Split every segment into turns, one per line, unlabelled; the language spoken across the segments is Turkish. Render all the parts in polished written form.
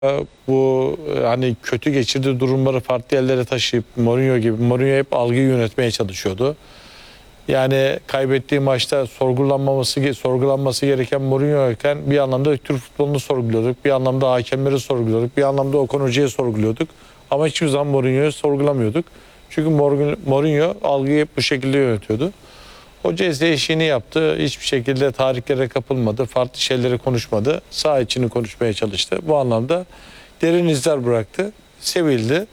Bu hani kötü geçirdiği durumları farklı yerlere taşıyıp Mourinho hep algıyı yönetmeye çalışıyordu. Yani kaybettiği maçta sorgulanması gereken Mourinho iken bir anlamda Türk futbolunu sorguluyorduk. Bir anlamda hakemleri sorguluyorduk. Bir anlamda Okan Hoca'yı sorguluyorduk. Ama hiçbir zaman Mourinho'yu sorgulamıyorduk. Çünkü Mourinho algıyı hep bu şekilde yönetiyordu. Hoca ise işini yaptı. Hiçbir şekilde tarihlere kapılmadı. Farklı şeyleri konuşmadı. Saha içini konuşmaya çalıştı. Bu anlamda derin izler bıraktı. Sevildi.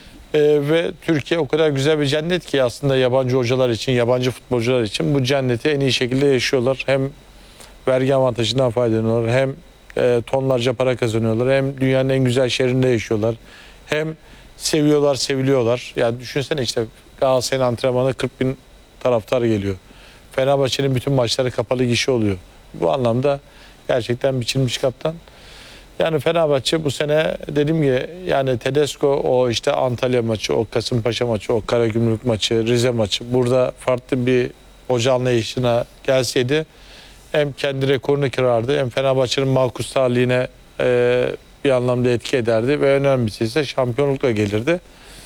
Ve Türkiye o kadar güzel bir cennet ki aslında yabancı hocalar için, yabancı futbolcular için bu cenneti en iyi şekilde yaşıyorlar. Hem vergi avantajından faydalanıyorlar, hem tonlarca para kazanıyorlar, hem dünyanın en güzel şehrinde yaşıyorlar. Hem seviyorlar, seviliyorlar. Yani düşünsene işte Galatasaray'ın antrenmanına 40 bin taraftar geliyor. Fenerbahçe'nin bütün maçları kapalı gişe oluyor. Bu anlamda gerçekten biçilmiş kaptan. Yani Fenerbahçe bu sene dediğim gibi yani Tedesco o işte Antalya maçı, o Kasımpaşa maçı, o Karagümrük maçı, Rize maçı burada farklı bir hoca anlayışına gelseydi hem kendi rekorunu kırardı hem Fenerbahçe'nin makus talihine bir anlamda etki ederdi ve önemlisi ise şampiyonlukla gelirdi.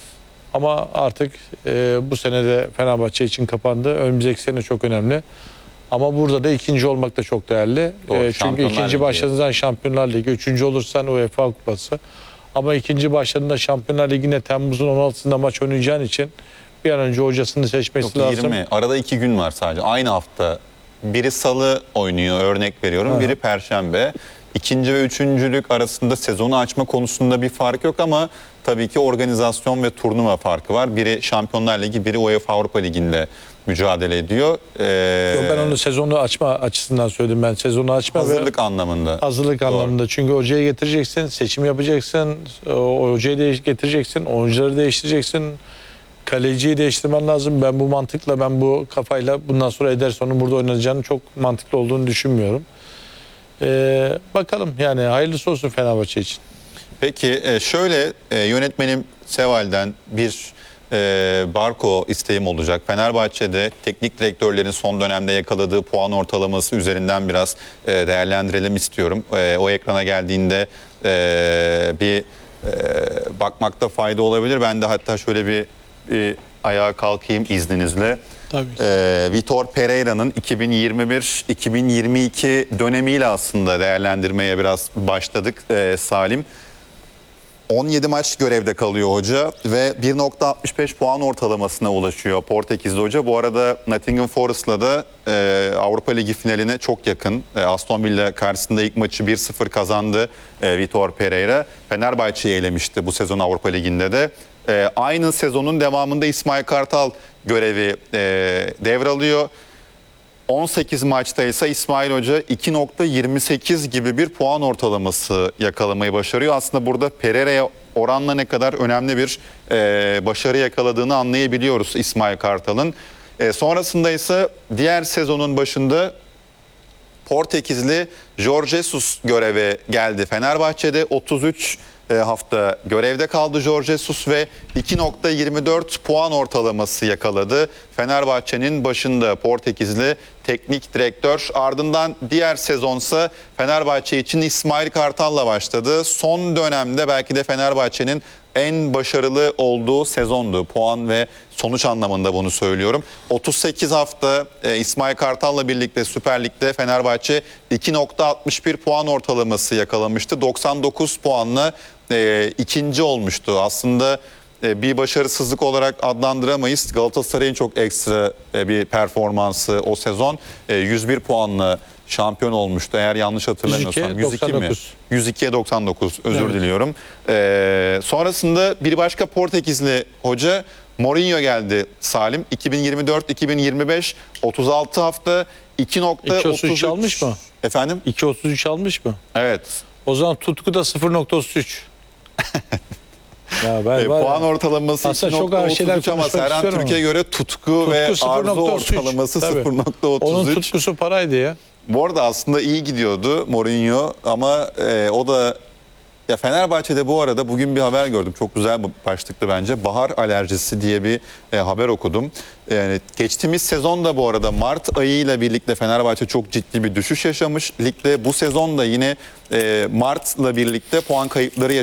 Ama artık bu sene de Fenerbahçe için kapandı. Önümüzdeki sene çok önemli. Ama burada da ikinci olmak da çok değerli. Çünkü ikinci başladığında Şampiyonlar Ligi, üçüncü olursan UEFA Kupası. Ama ikinci başladığında Şampiyonlar Ligi'ne Temmuz'un 16'sında maç oynayacağın için bir an önce hocasını seçmesi lazım.
20. Arada 2 gün var sadece. Aynı hafta. Biri salı oynuyor, örnek veriyorum. Biri perşembe. İkinci ve üçüncülük arasında sezonu açma konusunda bir fark yok ama tabii ki organizasyon ve turnuva farkı var. Biri Şampiyonlar Ligi, biri UEFA Avrupa Ligi'nde mücadele ediyor.
Yok, ben onu sezonu açma açısından söyledim ben. Sezonu açma
hazırlık anlamında.
Hazırlık
Doğru.
anlamında. Çünkü hocayı getireceksin, seçim yapacaksın, o hocayı getireceksin, oyuncuları değiştireceksin. Kaleciyi değiştirmen lazım. Ben bu mantıkla, ben bu kafayla bundan sonra Ederson'un burada oynayacağını çok mantıklı olduğunu düşünmüyorum. Bakalım yani hayırlısı olsun Fenerbahçe için.
Peki şöyle yönetmenim Seval'den bir Barko isteğim olacak. Fenerbahçe'de teknik direktörlerin son dönemde yakaladığı puan ortalaması üzerinden biraz değerlendirelim istiyorum. O ekrana geldiğinde bir bakmakta fayda olabilir. Ben de hatta şöyle bir ayağa kalkayım izninizle.
Tabii.
Vitor Pereira'nın 2021-2022 dönemiyle aslında değerlendirmeye biraz başladık Salim. 17 maç görevde kalıyor hoca ve 1.65 puan ortalamasına ulaşıyor Portekizli hoca. Bu arada Nottingham Forest'la da Avrupa Ligi finaline çok yakın. Aston Villa karşısında ilk maçı 1-0 kazandı Vitor Pereira. Fenerbahçe'yi elemişti bu sezon Avrupa Ligi'nde de. Aynı sezonun devamında İsmail Kartal görevi devralıyor. 18 maçta ise İsmail Hoca 2.28 gibi bir puan ortalaması yakalamayı başarıyor. Aslında burada Pereira'ya oranla ne kadar önemli bir başarı yakaladığını anlayabiliyoruz İsmail Kartal'ın. Sonrasında ise diğer sezonun başında Portekizli Jorge Jesus göreve geldi. Fenerbahçe'de 33 hafta görevde kaldı Jorge Jesus ve 2.24 puan ortalaması yakaladı. Fenerbahçe'nin başında Portekizli teknik direktör. Ardından diğer sezonsa Fenerbahçe için İsmail Kartal'la başladı. Son dönemde belki de Fenerbahçe'nin en başarılı olduğu sezondu. Puan ve sonuç anlamında bunu söylüyorum. 38 hafta İsmail Kartal'la birlikte Süper Lig'de Fenerbahçe 2.61 puan ortalaması yakalamıştı. 99 puanla ikinci olmuştu. Aslında bir başarısızlık olarak adlandıramayız. Galatasaray'ın çok ekstra bir performansı o sezon. 101 puanla şampiyon olmuştu. Eğer yanlış hatırlamıyorsam. 102 mi? 102'ye 99. Özür diliyorum. Sonrasında bir başka Portekizli hoca Mourinho geldi Salim. 2024-2025 36 hafta
2.33 almış mı?
Efendim?
2.33 almış mı?
Evet.
O zaman tutku da 0.33.
Ya puan ortalaması
aslında çok ağır şeyler
ama Serhan Türkiye'ye göre tutku ve arzu ortalaması 0.33.
Onun tutkusu paraydı ya.
Bu arada aslında iyi gidiyordu Mourinho ama o da Ya Fenerbahçe'de bu arada bugün bir haber gördüm. Çok güzel bir başlıktı bence. Bahar alerjisi diye bir haber okudum. Yani geçtiğimiz sezonda bu arada Mart ayıyla birlikte Fenerbahçe çok ciddi bir düşüş yaşamış. Ligde bu sezon da yine Mart'la birlikte puan kayıpları